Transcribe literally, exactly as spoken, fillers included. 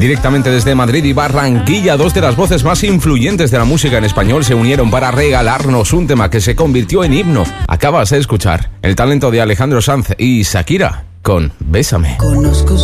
Directamente desde Madrid y Barranquilla, dos de las voces más influyentes de la música en español se unieron para regalarnos un tema que se convirtió en himno. Acabas de escuchar el talento de Alejandro Sanz y Shakira con Bésame. Conozco